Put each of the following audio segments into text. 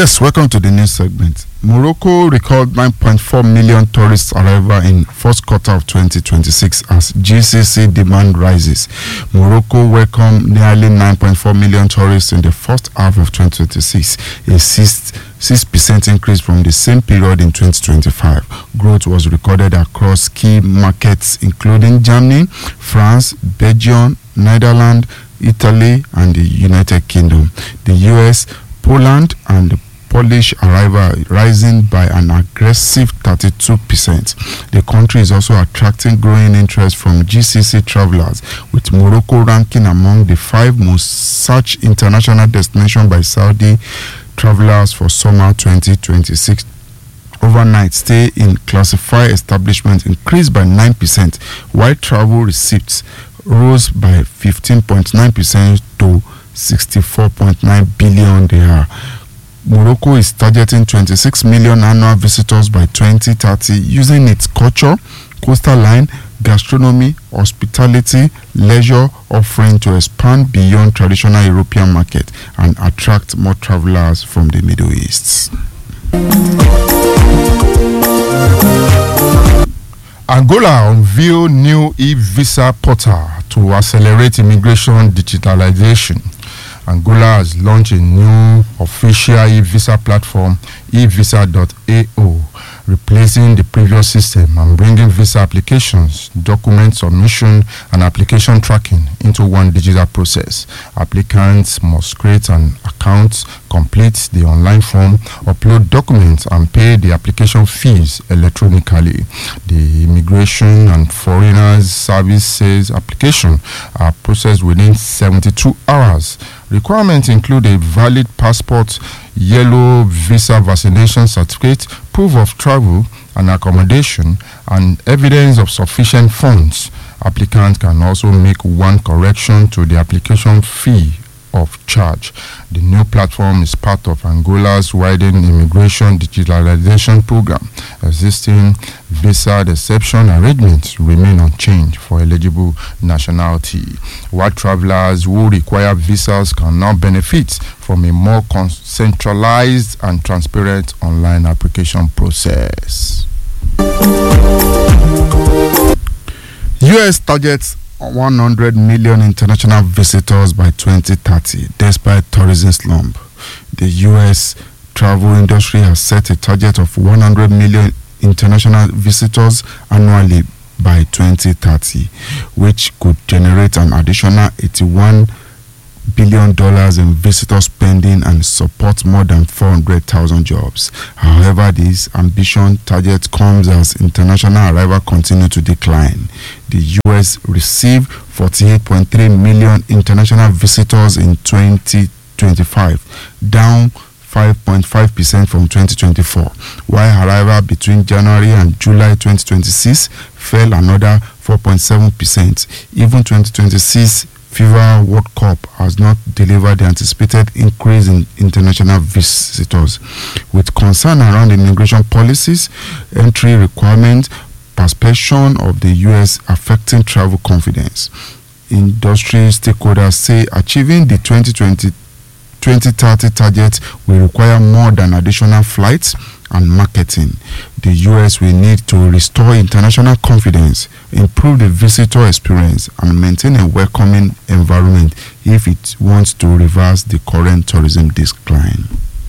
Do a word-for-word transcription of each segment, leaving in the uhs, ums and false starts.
Yes, welcome to the news segment. Morocco recorded nine point four million tourist arrival in first quarter of twenty twenty-six as G C C demand rises. Morocco welcomed nearly nine point four million tourists in the first half of twenty twenty-six, a six percent increase from the same period in twenty twenty-five. Growth was recorded across key markets including Germany, France, Belgium, Netherlands, Italy, and the United Kingdom. The U S, Poland, and the Polish arrival rising by an aggressive thirty-two percent. The country is also attracting growing interest from G C C travelers, with Morocco ranking among the five most searched international destinations by Saudi travelers for summer twenty twenty-six. Overnight stay in classified establishments increased by nine percent, while travel receipts rose by fifteen point nine percent to sixty-four point nine billion dirham. Morocco is targeting twenty-six million annual visitors by twenty thirty, using its culture, coastal line, gastronomy, hospitality, leisure offering to expand beyond traditional European market and attract more travelers from the Middle East. Angola unveiled new e-visa portal to accelerate immigration digitalization. Angola has launched a new official e-visa platform, e visa dot a o, replacing the previous system and bringing visa applications, document submission, and application tracking into one digital process. Applicants must create an account, complete the online form, upload documents, and pay the application fees electronically. The Immigration and Foreigners Service says applications are processed within seventy-two hours. Requirements include a valid passport, yellow visa vaccination certificate, proof of travel and accommodation, and evidence of sufficient funds. Applicants can also make one correction to the application fee of charge. The new platform is part of Angola's widened immigration digitalization program. Existing visa reception arrangements remain unchanged for eligible nationality, while travelers who require visas can now benefit from a more centralized and transparent online application process. U S targets one hundred million international visitors by twenty thirty, despite tourism slump. The U S travel industry has set a target of one hundred million international visitors annually by twenty thirty, which could generate an additional eighty-one billion dollars in visitor spending and support more than four hundred thousand jobs. However, this ambition target comes as international arrival continue to decline. The U S received forty-eight point three million international visitors in twenty twenty-five, down five point five percent from twenty twenty-four, while arrival between January and July twenty twenty-six fell another four point seven percent. Even twenty twenty-six FIFA World Cup has not delivered the anticipated increase in international visitors. With concern around immigration policies, entry requirements, perception of the U S affecting travel confidence, industry stakeholders say achieving the twenty twenty twenty thirty target will require more than additional flights and marketing. The U S will need to restore international confidence, improve the visitor experience, and maintain a welcoming environment if it wants to reverse the current tourism decline.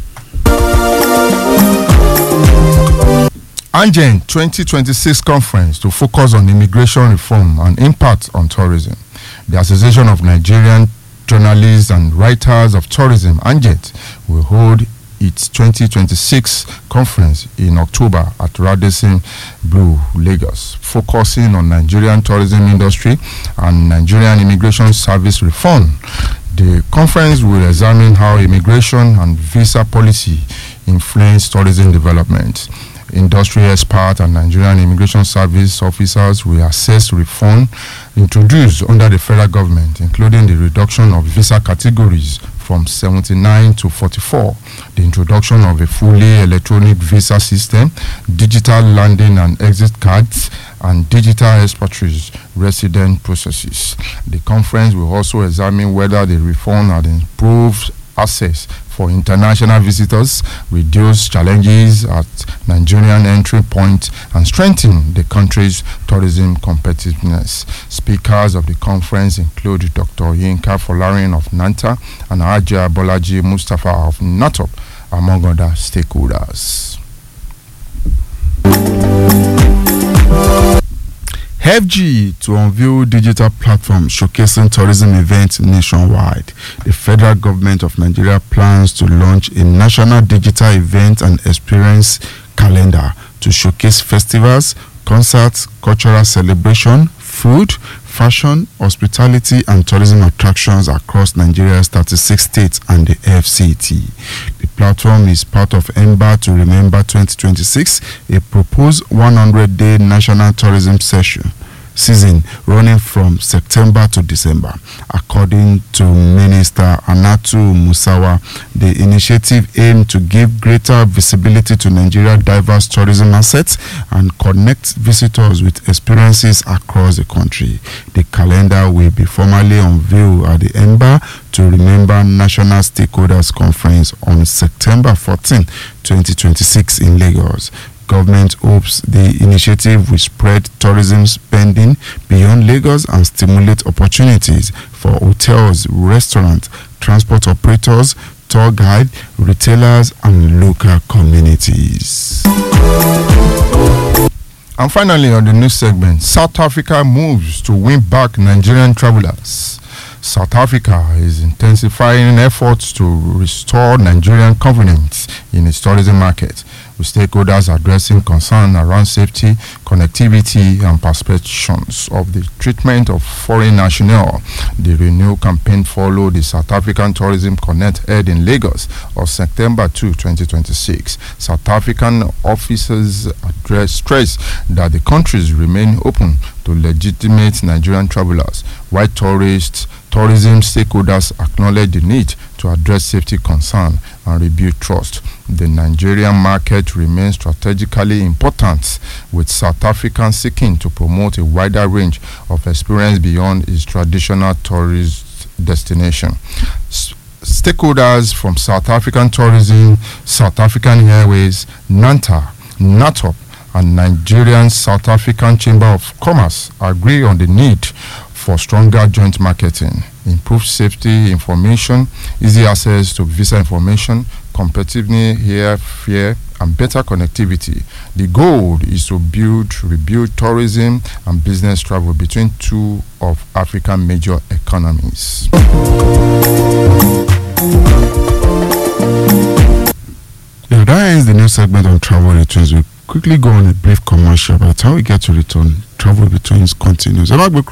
Angen twenty twenty-six conference to focus on immigration reform and impact on tourism. The Association of Nigerian Journalists and Writers of Tourism, ANGET, will hold its twenty twenty-six conference in October at Radisson Blu, Lagos, focusing on Nigerian tourism industry and Nigerian immigration service reform. The conference will examine how immigration and visa policy influence tourism development. Industry experts and Nigerian immigration service officers will assess reform introduced under the federal government, including the reduction of visa categories from seventy-nine to forty-four, the introduction of a fully electronic visa system, digital landing and exit cards, and digital expatriate resident processes. The conference will also examine whether the reform had improved access for international visitors, reduce challenges at Nigerian entry point, and strengthen the country's tourism competitiveness. Speakers of the conference include Doctor Yinka Folarin of NANTA and Hajiya Bolaji Mustafa of NATOP, among other stakeholders. F G to unveil digital platform showcasing tourism events nationwide. The federal government of Nigeria plans to launch a national digital event and experience calendar to showcase festivals, concerts, cultural celebration, food, fashion, hospitality, and tourism attractions across Nigeria's thirty-six states and the F C T. The platform is part of Ember to Remember twenty twenty-six, a proposed one hundred day national tourism session season running from September to December. According to Minister Anatu Musawa, the initiative aims to give greater visibility to Nigeria's diverse tourism assets and connect visitors with experiences across the country. The calendar will be formally unveiled at the Ember to Remember National Stakeholders Conference on September fourteenth, twenty twenty-six in Lagos. Government hopes the initiative will spread tourism spending beyond Lagos and stimulate opportunities for hotels, restaurants, transport operators, tour guides, retailers, and local communities. And finally, on the news segment, South Africa moves to win back Nigerian travelers. South Africa is intensifying efforts to restore Nigerian confidence in its tourism market, with stakeholders addressing concerns around safety, connectivity, and perceptions of the treatment of foreign nationals. The renewed campaign followed the South African Tourism Connect held in Lagos on September second, twenty twenty-six. South African officers addressed stress that the countries remain open to legitimate Nigerian travelers, while tourists tourism stakeholders acknowledge the need to address safety concerns and rebuild trust. The Nigerian market remains strategically important, with South Africa seeking to promote a wider range of experience beyond its traditional tourist destination. S- stakeholders from South African Tourism, South African Airways, NANTA, NATOP, and Nigerian South African Chamber of Commerce agree on the need for stronger joint marketing, improved safety information, easy access to visa information, competitive airfare, and better connectivity. The goal is to build, rebuild tourism and business travel between two of Africa's major economies. Yeah, that ends the new segment on Travel Returns. We'll quickly go on a brief commercial. By the time we get to return, Travel Returns continues.